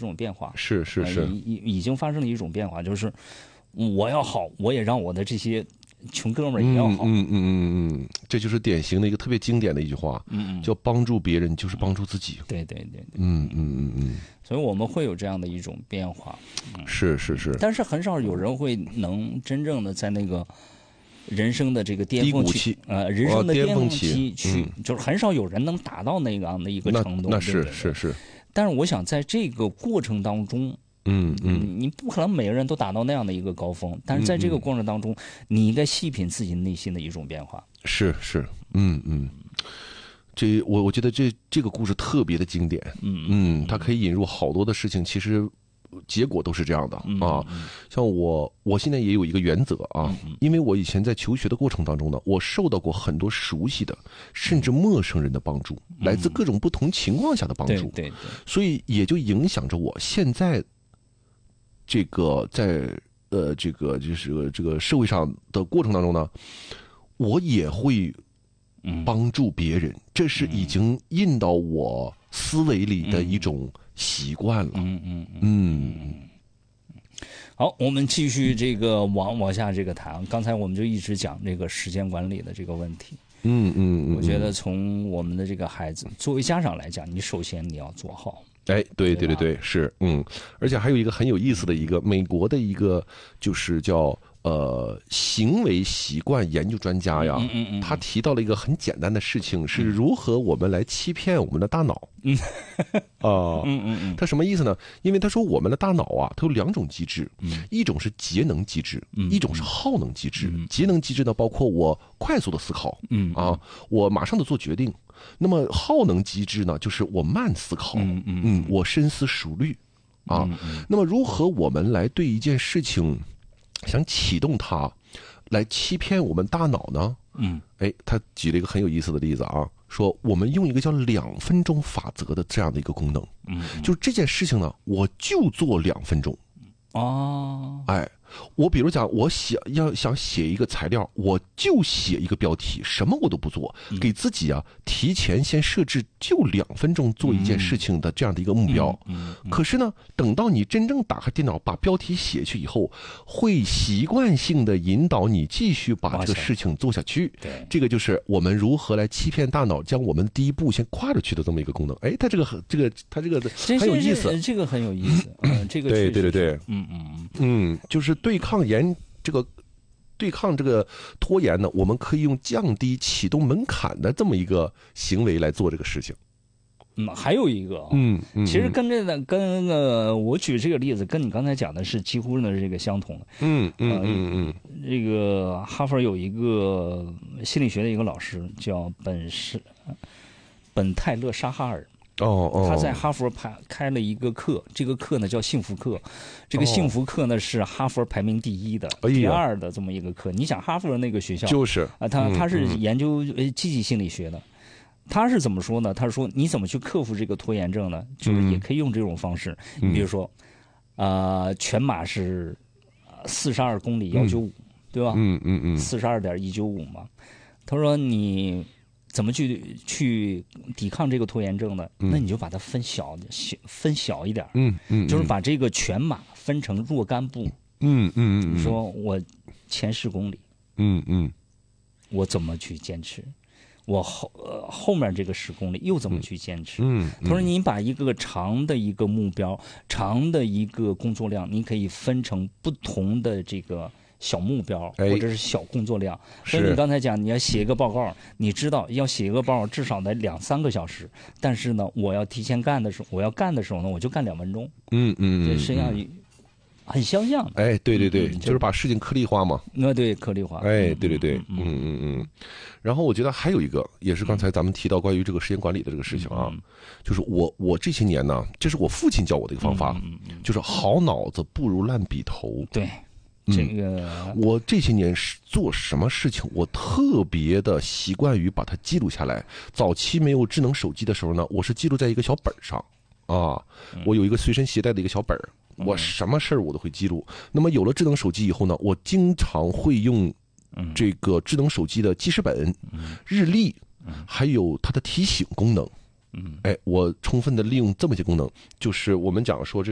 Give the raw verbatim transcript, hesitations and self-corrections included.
种变化， 是是是， 呃、已已经发生了一种变化，就是我要好，我也让我的这些穷哥们儿也要好。 嗯嗯嗯嗯嗯，这就是典型的一个特别经典的一句话， 嗯嗯， 叫帮助别人就是帮助自己。 对对对对， 嗯嗯嗯嗯， 所以我们会有这样的一种变化。 嗯、是是是， 但是很少有人会能真正的在那个人生的这个巅峰期，呃，人生的巅峰期去， 嗯、 就是很少有人能达到那样的一个程度。 那, 那是对对对是是。 但是我想在这个过程当中， 嗯嗯， 你不可能每个人都达到那样的一个高峰，但是在这个过程当中，嗯、你应该细品自己内心的一种变化。 是是，嗯嗯，这我我觉得这这个故事特别的经典， 嗯嗯，它可以引入好多的事情，其实结果都是这样的啊。像我我现在也有一个原则啊，因为我以前在求学的过程当中呢，我受到过很多熟悉的甚至陌生人的帮助，来自各种不同情况下的帮助， 对对， 所以也就影响着我现在这个在呃这个就是这个社会上的过程当中呢，我也会帮助别人，这是已经印到我思维里的一种习惯了。 嗯嗯嗯嗯。 好，我们继续这个往往下这个谈。刚才我们就一直讲这个时间管理的这个问题。 嗯嗯嗯。 我觉得从我们的这个孩子作为家长来讲，你首先你要做好。 哎，对对对对，是，嗯，而且还有一个很有意思的一个美国的一个就是叫呃行为习惯研究专家呀， 嗯嗯嗯， 他提到了一个很简单的事情，是如何我们来欺骗我们的大脑。 嗯， 啊， 嗯嗯嗯， 他什么意思呢？因为他说我们的大脑啊，它有两种机制，一种是节能机制，一种是耗能机制。节能机制呢，包括我快速的思考，嗯啊，我马上的做决定。那么耗能机制呢，就是我慢思考，嗯嗯嗯，我深思熟虑，啊，那么如何我们来对一件事情想启动它，来欺骗我们大脑呢？嗯，哎，他举了一个很有意思的例子啊，说我们用一个叫两分钟法则的这样的一个功能，嗯，就是这件事情呢，我就做两分钟， 哦， 哎。我比如讲，我写要想写一个材料，我就写一个标题，什么我都不做，给自己啊提前先设置就两分钟做一件事情的这样的一个目标。可是呢，等到你真正打开电脑把标题写去以后，会习惯性的引导你继续把这个事情做下去。 对， 这个就是我们如何来欺骗大脑，将我们第一步先跨出去的这么一个功能。哎，它这个这个它这个很有意思， 这个很有意思。嗯，这个对对对对， 嗯嗯嗯，就是对抗延这个对抗这个拖延呢，我们可以用降低启动门槛的这么一个行为来做这个事情。 嗯，还有一个， 嗯嗯， 其实跟这个跟呃，我举这个例子跟你刚才讲的是几乎呢这个相同的。 嗯嗯嗯嗯， 这个哈佛有一个心理学的一个老师叫本是本泰勒沙哈尔。 哦哦， 他在哈佛排开了一个课，这个课呢叫幸福课，这个幸福课呢是哈佛排名第一的、 哎、 第二的这么一个课。你想哈佛那个学校就是啊，他他是研究积极心理学的，他是怎么说呢？他说你怎么去克服这个拖延症呢？就是也可以用这种方式，你、嗯、比如说，呃，全马是四十二公里幺九五，对吧？ 嗯嗯嗯， 四十二点一九五嘛。他说你。怎么去去抵抗这个拖延症呢？嗯、那你就把它分小小分小一点， 嗯嗯， 就是把这个全马分成若干步， 嗯嗯嗯， 你说我前十公里， 嗯嗯， 我怎么去坚持？我后呃后面这个十公里又怎么去坚持？ 嗯， 他说你把一个长的一个目标、长的一个工作量，你可以分成不同的这个。小目标或者是小工作量，所以你刚才讲你要写一个报告，你知道要写一个报告至少得两三个小时，但是呢，我要提前干的时候，我要干的时候呢，我就干两分钟。 嗯嗯， 这实际上很相像的。 哎，对对对，嗯、就是把事情颗粒化嘛。 那对颗粒化。 哎，对对对，嗯嗯 嗯, 嗯。然后我觉得还有一个，也是刚才咱们提到关于这个时间管理的这个事情啊，嗯、就是我我这些年呢，这是我父亲教我的一个方法， 嗯嗯、 就是好脑子不如烂笔头。 对。这个、 嗯、我这些年做什么事情，我特别的习惯于把它记录下来。早期没有智能手机的时候呢，我是记录在一个小本上啊，我有一个随身携带的一个小本，我什么事儿我都会记录。那么有了智能手机以后呢，我经常会用这个智能手机的记事本、日历，还有它的提醒功能。哎，我充分的利用这么些功能，就是我们讲说这个。